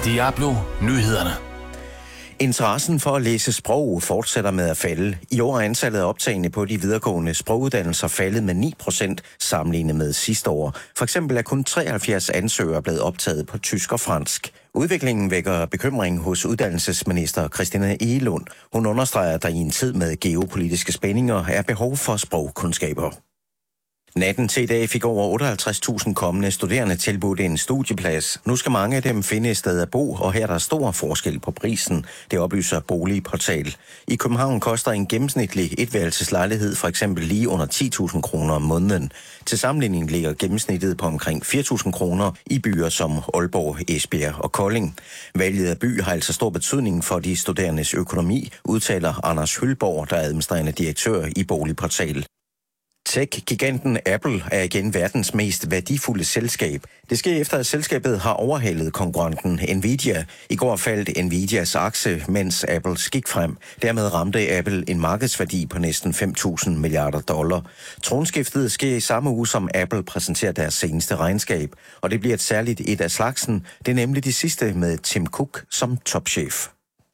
Diablo Nyhederne. Interessen for at læse sprog fortsætter med at falde. I år er antallet af optagne på de videregående sproguddannelser faldet med 9% sammenlignet med sidste år. For eksempel er kun 73 ansøgere blevet optaget på tysk og fransk. Udviklingen vækker bekymring hos uddannelsesminister Christina Egelund. Hun understreger, at der i en tid med geopolitiske spændinger er behov for sprogkundskaber. Natten til i dag fik over 58.000 kommende studerende tilbudt en studieplads. Nu skal mange af dem finde et sted at bo, og her er der stor forskel på prisen. Det oplyser Boligportal. I København koster en gennemsnitlig etværelseslejlighed for eksempel lige under 10.000 kroner om måneden. Til sammenligning ligger gennemsnittet på omkring 4.000 kroner i byer som Aalborg, Esbjerg og Kolding. Valget af by har altså stor betydning for de studerendes økonomi, udtaler Anders Hylborg, der er administrerende direktør i Boligportal. Tech-giganten Apple er igen verdens mest værdifulde selskab. Det sker efter, at selskabet har overhalet konkurrenten Nvidia. I går faldt Nvidias aktie, mens Apple gik frem. Dermed ramte Apple en markedsværdi på næsten $5.000 milliarder. Tronskiftet sker i samme uge, som Apple præsenterer deres seneste regnskab. Og det bliver et særligt et af slagsen. Det er nemlig de sidste med Tim Cook som topchef.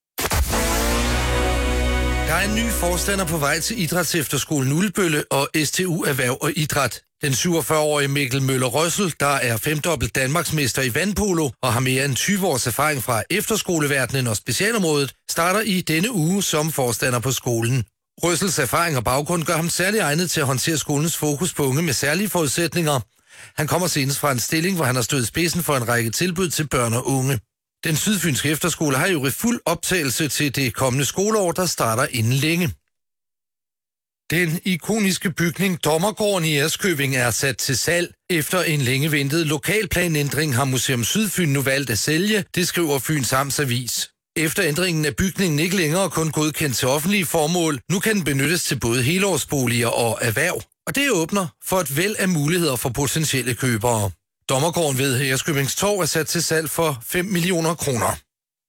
Der er en ny forstander på vej til Idrætsefterskolen Ulbølle og STU Erhverv og Idræt. Den 47-årige Mikkel Møller Røssel, der er femdobbelt Danmarksmester i vandpolo og har mere end 20 års erfaring fra efterskoleverdenen og specialområdet, starter i denne uge som forstander på skolen. Røssels erfaring og baggrund gør ham særlig egnet til at håndtere skolens fokus på unge med særlige forudsætninger. Han kommer senest fra en stilling, hvor han har stået i spidsen for en række tilbud til børn og unge. Den sydfynske efterskole har jo fuld optagelse til det kommende skoleår, der starter inden længe. Den ikoniske bygning Dommergården i Ærøskøbing er sat til salg. Efter en længe ventet lokalplanændring har Museum Sydfyn nu valgt at sælge, det skriver Fyns Amtsavis. Efter ændringen er bygningen ikke længere kun godkendt til offentlige formål. Nu kan den benyttes til både helårsboliger og erhverv. Og det åbner for et væld af muligheder for potentielle købere. Dommergården ved Ærøskøbings Torv er sat til salg for 5 millioner kroner.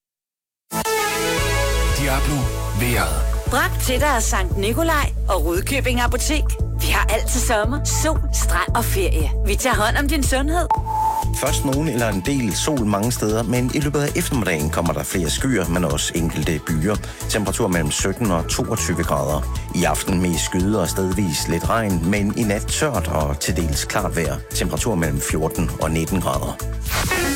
Diablo vejret. Bragt til dig af Sankt Nikolaj og Rudkøbing Apotek. Vi har altid sommer, sol, strand og ferie. Vi tager hånd om din sundhed. Først nogen eller en del sol mange steder, men i løbet af eftermiddagen kommer der flere skyer, men også enkelte byer. Temperatur mellem 17 og 22 grader. I aften mest skyde og stedvis lidt regn, men i nat tørt og til dels klart vejr. Temperatur mellem 14 og 19 grader.